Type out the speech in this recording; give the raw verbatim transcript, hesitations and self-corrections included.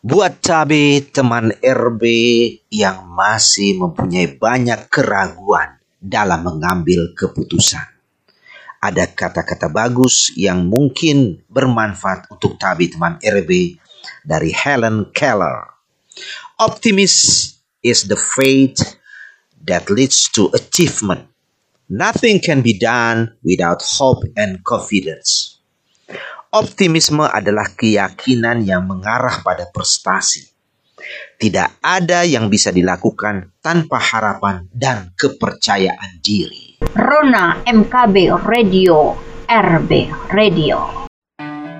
Buat cabe teman R B yang masih mempunyai banyak keraguan dalam mengambil keputusan. Ada kata-kata bagus yang mungkin bermanfaat untuk cabe teman R B dari Helen Keller. Optimism is the faith that leads to achievement. Nothing can be done without hope and confidence. Optimisme adalah keyakinan yang mengarah pada prestasi. Tidak ada yang bisa dilakukan tanpa harapan dan kepercayaan diri. Rona M K B Radio, R B Radio.